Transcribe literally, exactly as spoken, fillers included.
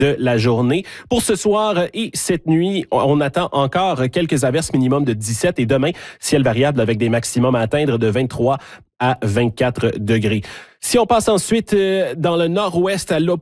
de la journée. Pour ce soir et cette nuit, on attend encore quelques averses minimum de dix-sept et demain, ciel variable avec des maximums à atteindre de vingt-trois à vingt-quatre degrés. Si on passe ensuite dans le nord-ouest à l'opposé,